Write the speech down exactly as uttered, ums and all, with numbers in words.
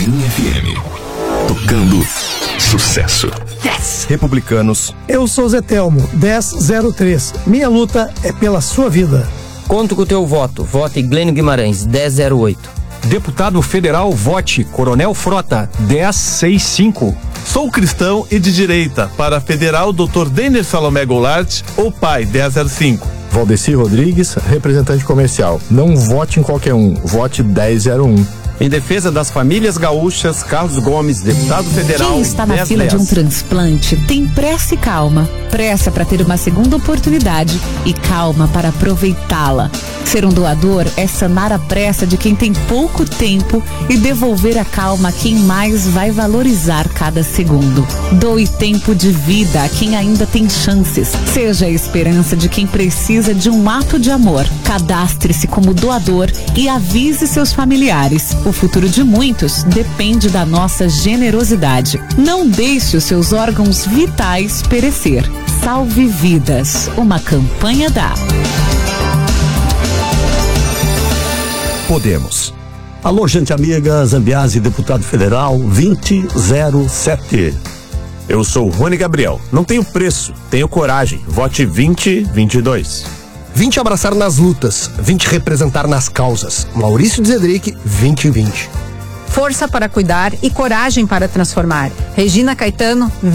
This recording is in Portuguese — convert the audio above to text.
Bahia F M. Tocando sucesso. Yes! Republicanos. Eu sou Zé Telmo, dez zero três. Minha luta é pela sua vida. Conto com o teu voto. Vote Glênio Guimarães, dez zero oito. Deputado Federal, vote Coronel Frota, dez sessenta e cinco. Sou cristão e de direita. Para Federal, doutor Denner Salomé Goulart, ou pai, dez zero cinco. Valdeci Rodrigues, representante comercial. Não vote em qualquer um, vote dez zero um. Em defesa das famílias gaúchas, Carlos Gomes, deputado federal. Quem está na fila de um transplante tem pressa e calma. Pressa para ter uma segunda oportunidade e calma para aproveitá-la. Ser um doador é sanar a pressa de quem tem pouco tempo e devolver a calma a quem mais vai valorizar cada segundo. Doe tempo de vida a quem ainda tem chances. Seja a esperança de quem precisa de um ato de amor. Cadastre-se como doador e avise seus familiares. O futuro de muitos depende da nossa generosidade. Não deixe os seus órgãos vitais perecer. Salve vidas. Uma campanha da Podemos. Alô, gente amiga, Zambiase, deputado federal, vinte zero sete. Eu sou Rony Gabriel. Não tenho preço, tenho coragem. Vote vinte vinte e dois. vinte abraçar nas lutas, vinte representar nas causas. Maurício Zedric, vinte vinte. Força para cuidar e coragem para transformar. Regina Caetano,